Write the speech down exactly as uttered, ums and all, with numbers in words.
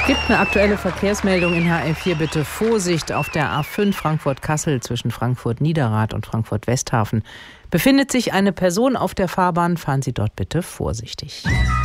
Gibt eine aktuelle Verkehrsmeldung in H R vier, bitte Vorsicht. Auf der A fünf Frankfurt-Kassel zwischen Frankfurt-Niederrad und Frankfurt-Westhafen befindet sich eine Person auf der Fahrbahn. Fahren Sie dort bitte vorsichtig.